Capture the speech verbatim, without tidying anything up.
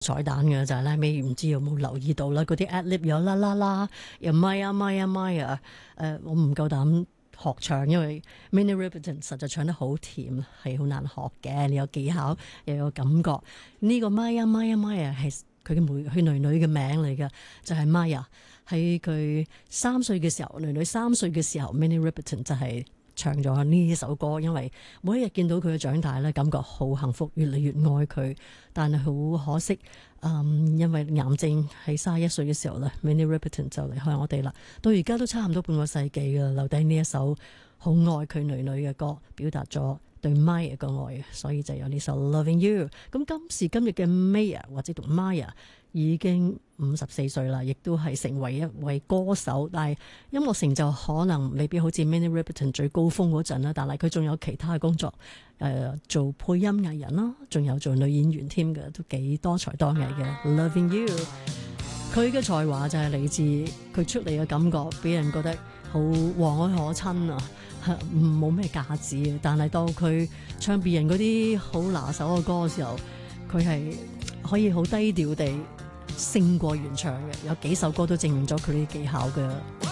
彩蛋嘅就係咧，尾唔知有冇留意到啦？嗰啲 ad-lib 有啦啦啦，又咪啊咪啊咪啊，誒我唔夠膽學唱，因為 Minnie Riperton 實在唱得好甜，係好難學嘅。你有技巧又有感覺，呢、這個咪啊咪啊咪啊係佢嘅妹佢女女嘅名嚟嘅，就係 Maya。喺佢三歲嘅時候，女女三歲嘅時候 Minnie Riperton 就係唱咗呢首歌，因為每一日見到佢嘅長大咧，感覺好幸福，越嚟越愛佢。但係好可惜，嗯，因為癌症喺三十一歲嘅時候咧 Minnie Riperton 就離開我哋啦。到而家都差唔多半個世紀嘅，留低呢一首好愛佢女女嘅歌，表達咗對 Maya 嘅愛，所以就有呢首 Loving You。咁今時今日嘅 Maya 或者讀 Maya 已經五十四歲啦，亦都係成為一位歌手，但係音樂成就可能未必好似 Minnie Riperton 最高峰嗰陣啦，但係佢仲有其他嘅工作，誒、呃、做配音藝人啦，仲有做女演員添嘅，都幾多才多藝嘅。Loving You， 佢嘅才華就係嚟自佢出嚟嘅感覺，俾人覺得好和藹可親啊，冇咩架子。但係當佢唱別人嗰啲好拿手嘅歌嘅時候，佢係可以好低調地勝過原唱嘅，有幾首歌都證明咗佢啲技巧嘅。